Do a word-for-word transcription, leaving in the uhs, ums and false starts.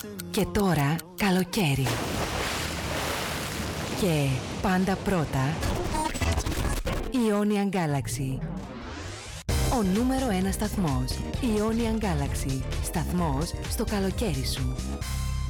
Και τώρα καλοκαίρι. Και πάντα πρώτα Ionian Galaxy. Ο νούμερο ένα σταθμός Ionian Galaxy. Σταθμός στο καλοκαίρι σου.